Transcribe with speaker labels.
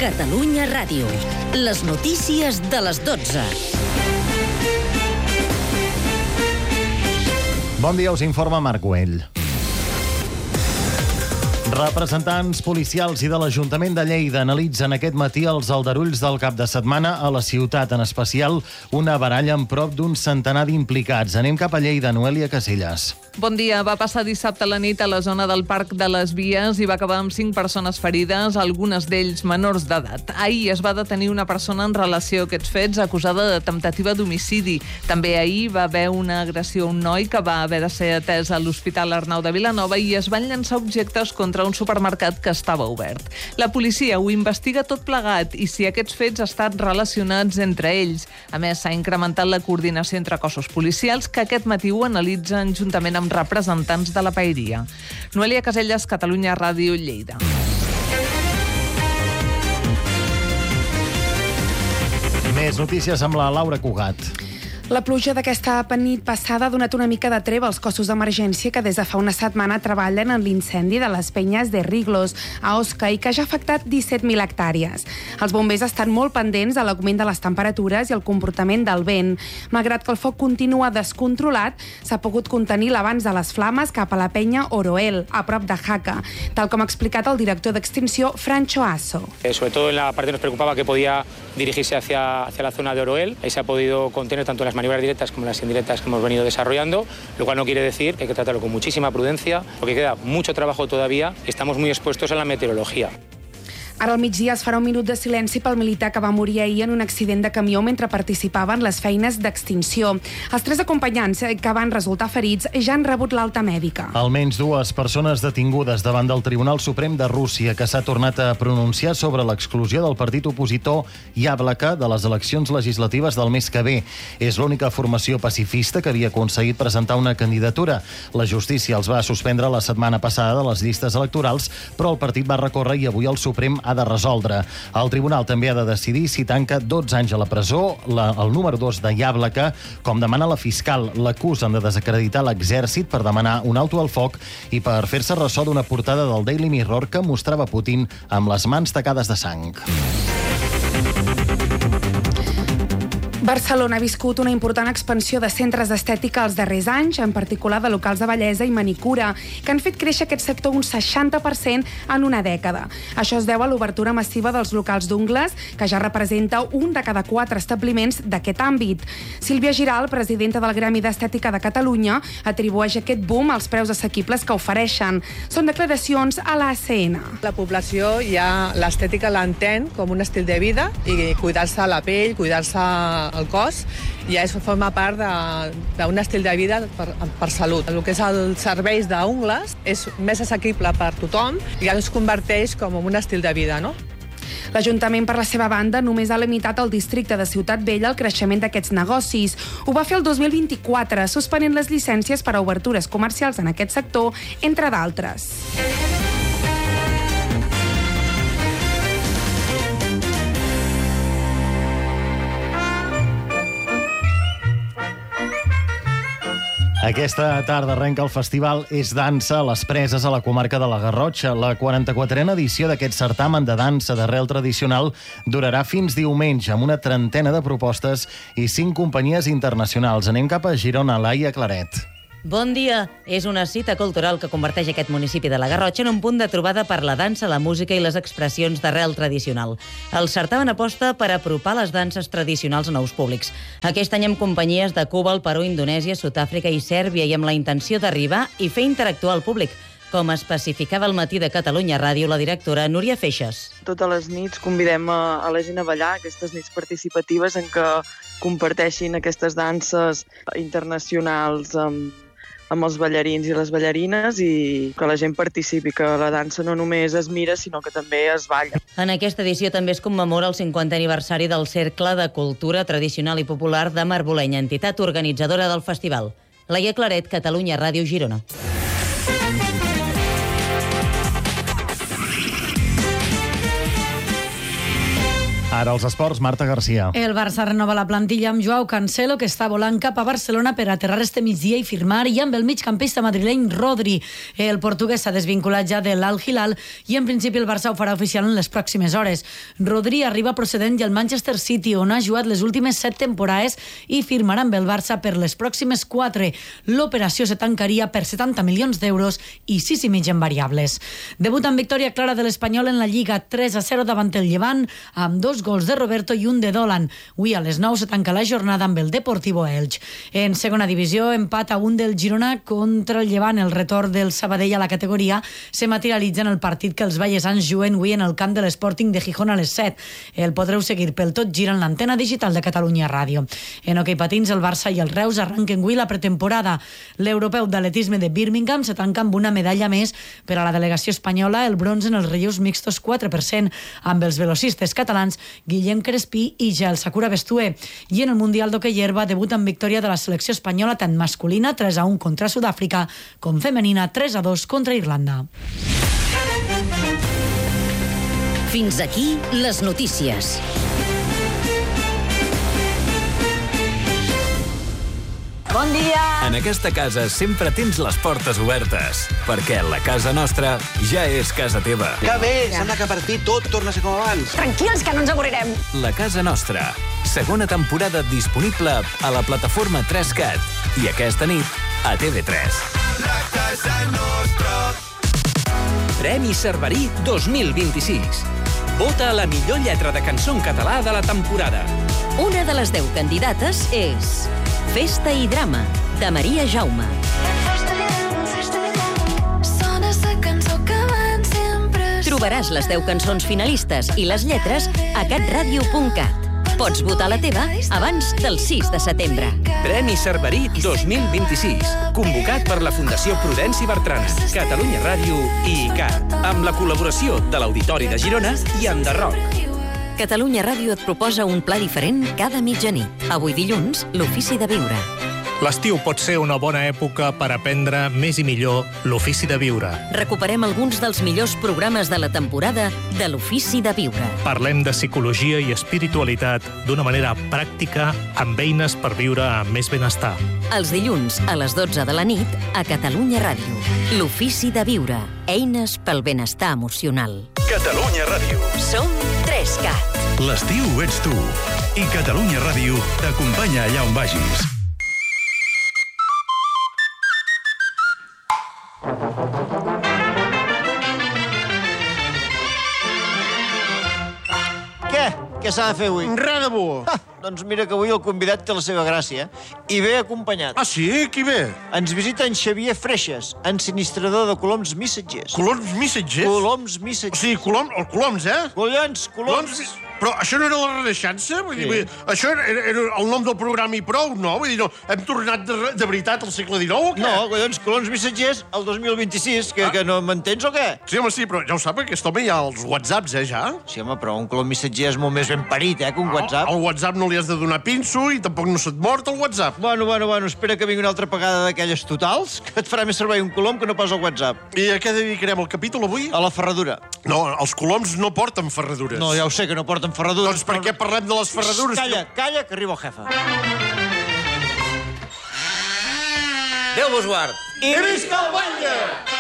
Speaker 1: Catalunya Ràdio. Les notícies de les 12.
Speaker 2: Bon dia, us informa Marc Güell. Representants policials i de l'Ajuntament de Lleida analitzen aquest matí els aldarulls del cap de setmana a la ciutat, en especial una baralla amb prop d'un centenar d'implicats. Anem cap a Lleida, Noelia Casellas.
Speaker 3: Bon dia. Va passar dissabte a la nit a la zona del Parc de les Vies i va acabar amb 5 persones ferides, algunes d'ells menors d'edat. Ahir es va detenir una persona en relació a aquests fets acusada de temptativa d'homicidi. També ahir va haver una agressió a un noi que va haver de ser atès a l'Hospital Arnau de Vilanova i es van llançar objectes contra un supermercat que estava obert. La policia ho investiga tot plegat i si aquests fets estan relacionats entre ells. A més, s'ha incrementat la coordinació entre cossos policials que aquest matí ho analitzen juntament amb representants de la paeria. Noelia Casellas, Catalunya Ràdio, Lleida.
Speaker 2: Més notícies amb la Laura Cugat.
Speaker 4: La pluja d'aquesta nit passada ha donat una mica de treva als cossos d'emergència que des de fa una setmana treballen en l'incendi de les penyes de Riglos, a Osca, i que ja ha afectat 17.000 hectàrees. Els bombers estan molt pendents de l'augment de les temperatures i el comportament del vent. Malgrat que el foc continua descontrolat, s'ha pogut contenir l'avanç de les flames cap a la penya Oroel, a prop de Jaca, tal com ha explicat el director d'extinció, Francho Asso.
Speaker 5: Sobre todo en la parte nos preocupaba que podía dirigirse hacia la zona de Oroel. Ahí se ha podido contener tanto en las maniobras directas como las indirectas que hemos venido desarrollando, lo cual no quiere decir que hay que tratarlo con muchísima prudencia, porque queda mucho trabajo todavía y estamos muy expuestos a la meteorología.
Speaker 4: Ara al migdia es farà un minut de silenci pel militar que va morir ahir en un accident de camió mentre participava en les feines d'extinció. Els 3 acompanyants que van resultar ferits ja han rebut l'alta mèdica.
Speaker 2: Almenys 2 persones detingudes davant del Tribunal Suprem de Rússia, que s'ha tornat a pronunciar sobre l'exclusió del partit opositor Yablaka de les eleccions legislatives del mes que ve. És l'única formació pacifista que havia aconseguit presentar una candidatura. La justícia els va suspendre la setmana passada de les llistes electorals, però el partit va recórrer i avui el Suprem ha de resoldre. El tribunal també ha de decidir si tanca 12 anys a la presó el número 2 de Yablaka, com demana la fiscal. L'acusen de desacreditar l'exèrcit per demanar un alto al foc i per fer-se ressò d'una portada del Daily Mirror que mostrava Putin amb les mans tacades de sang.
Speaker 4: Barcelona ha viscut una important expansió de centres d'estètica els darrers anys, en particular de locals de bellesa i manicura, que han fet créixer aquest sector un 60% en una dècada. Això es deu a l'obertura massiva dels locals d'ungles, que ja representa 1 de cada 4 establiments d'aquest àmbit. Sílvia Giral, presidenta del Gremi d'Estètica de Catalunya, atribueix aquest boom als preus assequibles que ofereixen. Són declaracions a l'ACN.
Speaker 6: La població ja l'estètica l'entén com un estil de vida i cuidar-se la pell, cuidar-se el cos, ja forma part d'un estil de vida per salut. El que és els serveis d'ungles és més assequible per tothom i ja es converteix com un estil de vida, no?
Speaker 4: L'Ajuntament, per la seva banda, només ha limitat al districte de Ciutat Vella el creixement d'aquests negocis. Ho va fer el 2024, suspenent les llicències per a obertures comercials en aquest sector, entre d'altres.
Speaker 2: Aquesta tarda arrenca el festival És Dansa a les Preses, a la comarca de la Garrotxa. La 44a edició d'aquest certamen de dansa d'arrel tradicional durarà fins diumenge, amb una trentena de propostes i 5 companyies internacionals. Anem cap a Girona, Laia Claret.
Speaker 7: Bon dia. És una cita cultural que converteix aquest municipi de la Garrotxa en un punt de trobada per la dansa, la música i les expressions d'arrel tradicional. El certamen aposta per apropar les danses tradicionals a nous públics. Aquest any amb companyies de Cuba, el Perú, Indonèsia, Sud-àfrica i Sèrbia i amb la intenció d'arribar i fer interactuar el públic, com especificava al matí de Catalunya Ràdio la directora Núria Feixes.
Speaker 8: Totes les nits convidem a la gent a ballar, aquestes nits participatives en què comparteixin aquestes danses internacionals amb els ballarins i les ballarines i que la gent participi, que la dansa no només es mira, sinó que també es balla.
Speaker 7: En aquesta edició també es commemora el 50è aniversari del Cercle de Cultura Tradicional i Popular de Marboleny, entitat organitzadora del festival. Laia Claret, Catalunya Ràdio, Girona.
Speaker 2: Ara els esports, Marta Garcia.
Speaker 9: El Barça renova la plantilla amb Joao Cancelo, que està volant cap a Barcelona per aterrar este migdia i firmar, i amb el migcampista madrileny Rodri. El portuguès s'ha desvinculat ja de l'Al Hilal i en principi el Barça ho farà oficial en les pròximes hores. Rodri arriba procedent del Manchester City, on ha jugat les últimes 7 temporades i firmarà amb el Barça per les pròximes 4. L'operació se tancaria per 70 milions d'euros i 6,5 en variables. Debut amb victòria clara de l'Espanyol en la Lliga, 3-0 davant el Llevant, amb 2 gols de Roberto i un de Dolan. Avui a les 9 se tanca la jornada amb el Deportivo Elx. En segona divisió, empat a 1 del Girona contra el Llevant. El retorn del Sabadell a la categoria se materialitza en el partit que els vallesans juguen avui en el camp de l'Sporting de Gijón a les 7. El podreu seguir pel Tot Gira en l'antena digital de Catalunya Ràdio. En hoquei patins, el Barça i el Reus arrenquen avui la pretemporada. L'europeu d'atletisme de Birmingham se tanca amb una medalla més per a la delegació espanyola, el bronze en els relleus mixtos 4%, amb els velocistes catalans Guillem Crespí i Gel Sakura Bestué. I en el Mundial d'Hoquei Herba, debut amb victòria de la selecció espanyola tant masculina 3-1 contra Sud-àfrica com femenina 3-2 contra Irlanda.
Speaker 1: Fins aquí les notícies.
Speaker 10: Bon dia!
Speaker 11: En aquesta casa sempre tens les portes obertes, perquè la casa nostra ja és casa teva.
Speaker 12: Que bé! Sembla que per fi tot torna a ser com abans.
Speaker 10: Tranquils, que no ens avorrirem.
Speaker 11: La casa nostra. Segona temporada disponible a la plataforma 3CAT. I aquesta nit a TV3.
Speaker 13: La casa nostra. Premi Cerverí 2026. Vota a la millor lletra de cançó en català de la temporada.
Speaker 1: Una de les 10 candidates és Festa i drama, de Maria Jaume. Trobaràs les 10 cançons finalistes i les lletres a catradio.cat. Pots votar la teva abans del 6 de setembre.
Speaker 13: Premi Cerverí 2026. Convocat per la Fundació Prudenci Bertrana, Catalunya Ràdio i ICAT, amb la col·laboració de l'Auditori de Girona i Enderroc.
Speaker 1: Catalunya Ràdio et proposa un pla diferent cada mitjanit. Avui dilluns, l'Ofici de Viure.
Speaker 14: L'estiu pot ser una bona època per aprendre més i millor l'Ofici de Viure.
Speaker 1: Recuperem alguns dels millors programes de la temporada de l'Ofici de Viure.
Speaker 14: Parlem de psicologia i espiritualitat d'una manera pràctica, amb eines per viure amb més benestar.
Speaker 1: Els dilluns a les 12 de la nit a Catalunya Ràdio. L'Ofici de Viure. Eines pel benestar emocional.
Speaker 13: Catalunya Ràdio.
Speaker 1: Som 3CAT.
Speaker 15: L'estiu ets tu. I Catalunya Ràdio t'acompanya allà on vagis.
Speaker 16: Què s'ha de fer avui?
Speaker 12: Res de bo.
Speaker 16: Doncs mira que avui el convidat té la seva gràcia i ve acompanyat.
Speaker 12: Ah, sí? Qui ve?
Speaker 16: Ens visita en Xavier Freixes, ensinistrador de coloms missatgers.
Speaker 12: Coloms missatgers?
Speaker 16: Coloms missatgers.
Speaker 12: O sigui, coloms, eh?
Speaker 16: Coloms.
Speaker 12: Però això no era la Renaixença? Vull dir, això era el nom del programa i prou, no? Vull dir, no, hem tornat de veritat al segle XIX o què?
Speaker 16: No, collons, coloms missatgers el 2026, que no m'entens o què?
Speaker 12: Sí, home, sí, però ja ho sap, aquest home hi ha els whatsapps, ja?
Speaker 16: Sí, home, però un colom missatger és molt més ben parit, que un WhatsApp.
Speaker 12: Al WhatsApp no li has de donar pinso i tampoc no se't mort el WhatsApp.
Speaker 16: Bueno, espera que vingui una altra pagada d'aquelles totals, que et farà més servei un colom que no pas el WhatsApp.
Speaker 12: I a què dedicarem el capítol avui?
Speaker 16: A la ferradura.
Speaker 12: No, els coloms no porten ferradures.
Speaker 16: No, ja ho sé, que no porten ferradures.
Speaker 12: Doncs per què parlem de les ferradures?
Speaker 16: Calla, que arriba el jefe.
Speaker 17: Déu vos guard.
Speaker 16: I visca el batlle!